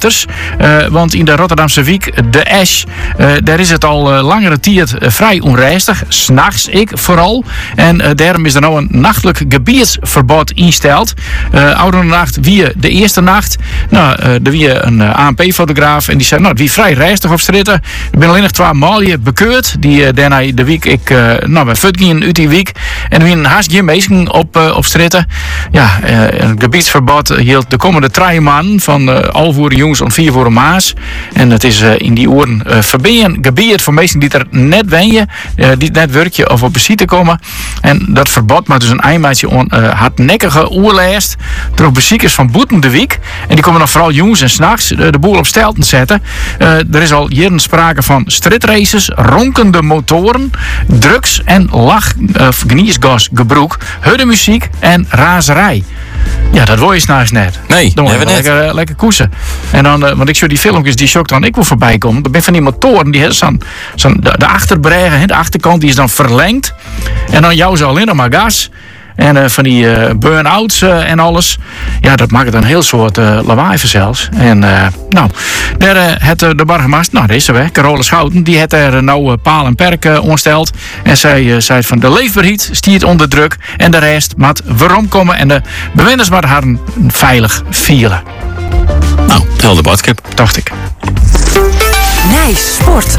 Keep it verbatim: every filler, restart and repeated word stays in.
feesters. Uh, want in de Rotterdamse Wiek, de Esch, uh, daar is het al uh, langere tijd uh, vrij onrustig. S'nachts ik vooral. En uh, daarom is er nou een nachtelijk gebiedsverbod ingesteld. Uh, Ouderennacht wie de eerste nacht. Nou, uh, er wie een uh, A N P-fotograaf. En die zei, nou, het wie vrij rustig op stritten. Ik ben alleen nog twee maalje bekeurd. Die uh, daarna de week, ik, uh, nou, bij Futgien uit die week. En er wie een haast geen mensen op, uh, op stritten. Ja, uh, een gebiedsverbod hield de komende drie maanden van uh, alvoeren jongens om vier voor een maas. En het is uh, in die oren uh, verbinden gebied voor mensen die er net wenjen, uh, die net werkje of op visite komen. En dat verbod maakt dus een eindmaatje on uh, hardnekkige oerlijst door beziekers van boeten de week. En die komen dan vooral jongens en s'nachts uh, de boel op stelten zetten. Uh, er is al jaren sprake van stritraces, ronkende motoren, drugs en lach, uh, gniesgas, gebroek, hudde muziek en razerij. Ja, dat wil je s'nachts net. Nee, dan hebben we net. Lekker, uh, lekker koersen. En dan, uh, want ik zie die filmpjes, die shock dan ik wil voorbij komen. Er ben van die motoren, die hebben zo'n, zo'n, de, de achterbregen, de achterkant, die is dan verlengd. En dan jou ze alleen nog maar gas. En uh, van die uh, burn-outs uh, en alles. Ja, dat maakt dan een heel soort uh, lawaai voor zelfs. En uh, nou, daar uh, het uh, de burgemeester, nou deze weg, Carole Schouten, die heeft er uh, nou uh, paal en perk uh, onsteld. En zij uh, zei van de leefbaarheid stiert onder druk. En de rest moet waarom komen. En de bewoners moeten haar veilig vieren. Nou, helder boodschap. Dacht ik. Nice Sport.